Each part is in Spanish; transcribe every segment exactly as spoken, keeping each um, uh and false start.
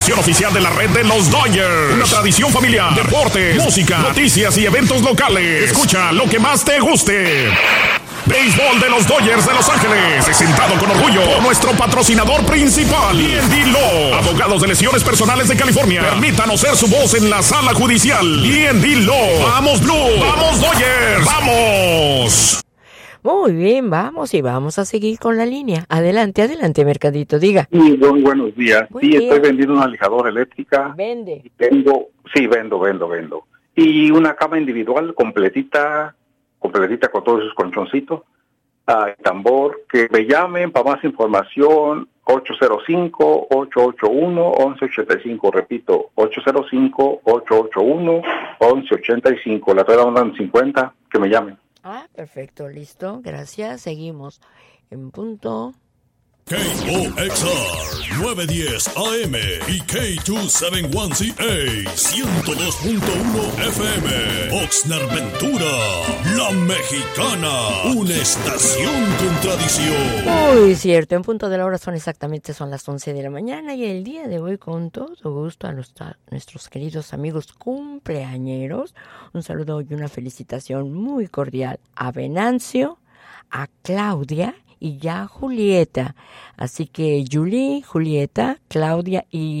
estación oficial de la red de los Dodgers. Una tradición familiar, deportes, música, noticias y eventos locales. Escucha lo que más te guste. Béisbol de los Dodgers de Los Ángeles, presentado con orgullo por nuestro patrocinador principal, D and D Law, abogados de lesiones personales de California. Permítanos ser su voz en la sala judicial. D and D Law. ¡Vamos Blue! ¡Vamos Dodgers! ¡Vamos! Muy bien, vamos y vamos a seguir con la línea. Adelante, adelante, Mercadito, diga. Sí, muy buenos días. Muy sí, bien. Estoy vendiendo una lijadora eléctrica. Vende. Y tengo, sí, vendo, vendo, vendo. Y una cama individual completita, completita con todos sus colchoncitos. Uh, tambor, que me llamen para más información, ocho cero cinco, ocho ocho uno, once ochenta y cinco, repito, ocho cero cinco, ocho ocho uno, once ochenta y cinco, la estoy dando en cincuenta, que me llamen. Ah, perfecto, listo, gracias, seguimos en punto. K O X R nueve diez A M y K doscientos setenta y uno C A ciento dos punto uno F M. Oxnard Ventura, la mexicana, una estación con tradición. Muy cierto, en punto de la hora son exactamente son las once de la mañana y el día de hoy con todo gusto a, los, a nuestros queridos amigos cumpleañeros, un saludo y una felicitación muy cordial a Venancio, a Claudia y ya Julieta. Así que Julie, Julieta, Claudia y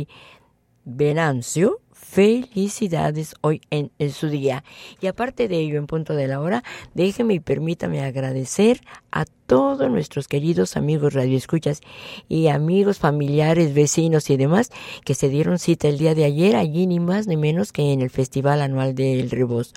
Venancio, felicidades hoy en, en su día. Y aparte de ello, en punto de la hora, déjeme y permítame agradecer a todos nuestros queridos amigos radioescuchas y amigos familiares, vecinos y demás que se dieron cita el día de ayer, allí ni más ni menos que en el Festival Anual del Rebozo.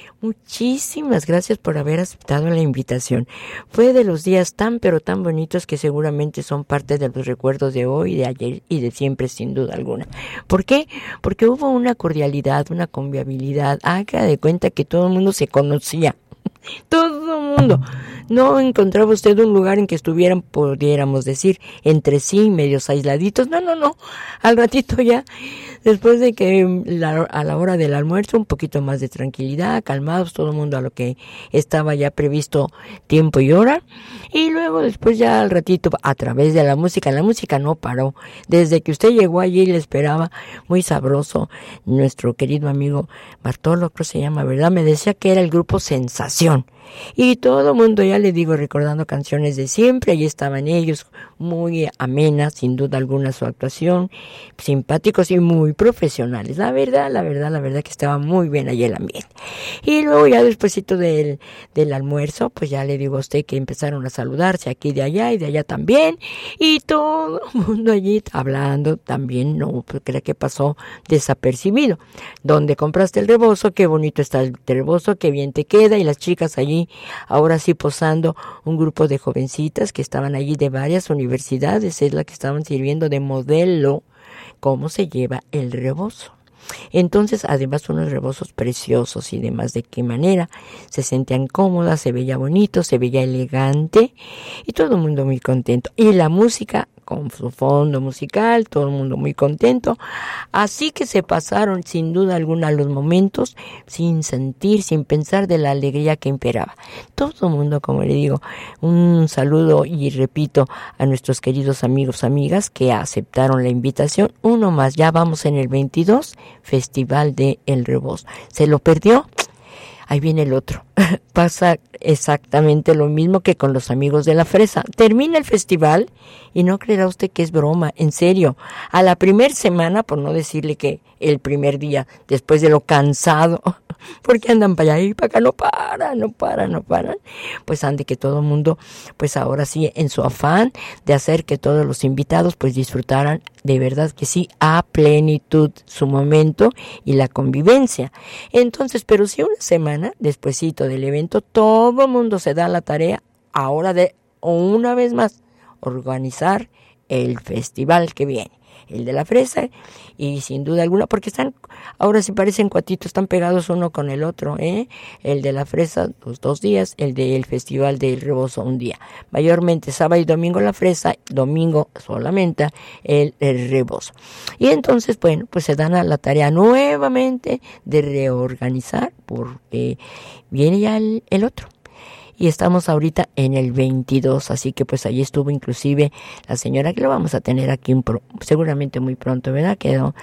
Muchísimas gracias por haber aceptado la invitación. Fue de los días tan pero tan bonitos que seguramente son parte de los recuerdos de hoy, de ayer y de siempre, sin duda alguna. ¿Por qué? Porque hubo una cordialidad, una convivialidad. Haga de cuenta que todo el mundo se conocía. Todo el mundo. No encontraba usted un lugar en que estuvieran, pudiéramos decir, entre sí, medios aisladitos. No, no, no. Al ratito ya, después de que la, a la hora del almuerzo, un poquito más de tranquilidad, calmados, todo el mundo a lo que estaba ya previsto tiempo y hora. Y luego después ya al ratito, a través de la música, la música no paró. Desde que usted llegó allí le esperaba, muy sabroso, nuestro querido amigo Bartolo, creo que se llama, ¿verdad? Me decía que era el grupo Sensación. Y todo el mundo, ya le digo, recordando canciones de siempre, ahí estaban ellos, muy amenas, sin duda alguna su actuación, simpáticos y muy profesionales. La verdad, la verdad, la verdad que estaba muy bien allí el ambiente. Y luego ya despuesito del, del almuerzo, pues ya le digo a usted que empezaron a saludarse aquí de allá y de allá también, y todo el mundo allí hablando también, no creo que pasó desapercibido. ¿Dónde compraste el rebozo? Qué bonito está el rebozo, qué bien te queda, y las chicas allí, ahora sí posando, un grupo de jovencitas que estaban allí de varias universidades, es la que estaban sirviendo de modelo cómo se lleva el rebozo. Entonces, además, unos rebozos preciosos y demás, de qué manera se sentían cómodas, se veía bonito, se veía elegante y todo el mundo muy contento. Y la música con su fondo musical, todo el mundo muy contento. Así que se pasaron sin duda alguna los momentos sin sentir, sin pensar de la alegría que imperaba. Todo el mundo, como le digo, un saludo y repito a nuestros queridos amigos, amigas que aceptaron la invitación. Uno más, ya vamos en el veintidós, Festival de El Rebozo. ¿Se lo perdió? Ahí viene el otro. Pasa exactamente lo mismo que con los amigos de la fresa. Termina el festival y no creerá usted que es broma, en serio. A la primer semana, por no decirle que el primer día, después de lo cansado, porque andan para allá y para acá, no paran, no paran, no paran. Pues ande que todo el mundo, pues ahora sí, en su afán de hacer que todos los invitados pues disfrutaran de verdad que sí, a plenitud su momento y la convivencia. Entonces, pero si una semana despuesito del evento, todo el mundo se da la tarea ahora de, una vez más, organizar el festival que viene, el de la fresa, y sin duda alguna, porque están, ahora sí parecen cuatitos, están pegados uno con el otro, ¿eh? El de la fresa, los dos días, el del Festival del Rebozo, un día. Mayormente sábado y domingo la fresa, domingo solamente el, el rebozo. Y entonces, bueno, pues se dan a la tarea nuevamente de reorganizar, porque viene ya el, el otro. Y estamos ahorita en el veintidós, así que pues allí estuvo inclusive la señora que lo vamos a tener aquí pro, seguramente muy pronto, ¿verdad? Que don,